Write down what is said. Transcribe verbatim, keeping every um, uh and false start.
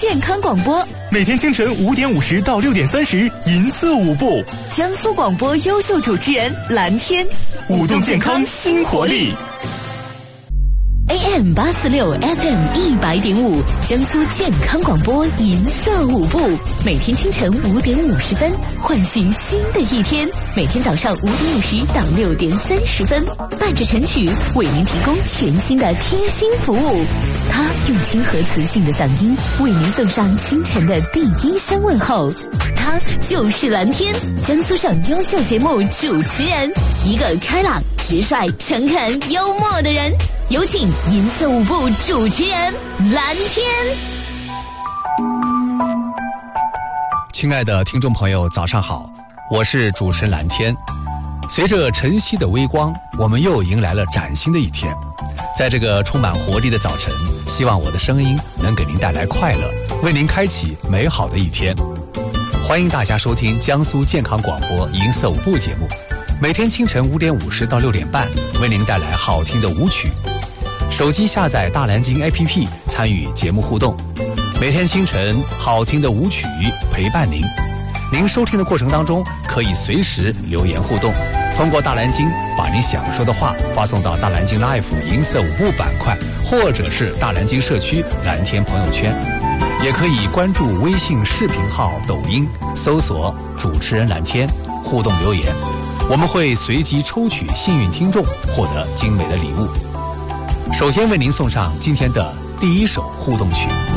健康广播， 每天清晨五点五十到六点三十，银色舞步。 江苏广播优秀主持人蓝天， 舞动健康新活力。 A M 八四六 F M 一百点五，江苏健康广播银色舞步，每天清晨五点五十分，唤醒新的一天。每天早上五点五十到六点三十分，伴着晨曲为您提供全新的贴心服务。他用亲和磁性的嗓音为您送上清晨的第一声问候。他就是蓝天，江苏省优秀节目主持人，一个开朗、直率、诚恳、幽默的人。有请银色舞步主持人蓝天。 亲爱的听众朋友，早上好，我是主持人蓝天。随着晨曦的微光，我们又迎来了崭新的一天。在这个充满活力的早晨，希望我的声音能给您带来快乐，为您开启美好的一天。欢迎大家收听江苏健康广播银色舞步节目，每天清晨五点五十到六点半，为您带来好听的舞曲。手机下载大蓝鲸 A P P 参与节目互动，每天清晨好听的舞曲陪伴您。您收听的过程当中可以随时留言互动，通过大蓝鲸把您想说的话发送到大蓝鲸 Life 银色舞步板块，或者是大蓝鲸社区蓝天朋友圈，也可以关注微信视频号、抖音，搜索主持人蓝天，互动留言，我们会随机抽取幸运听众获得精美的礼物。首先为您送上今天的第一首互动曲。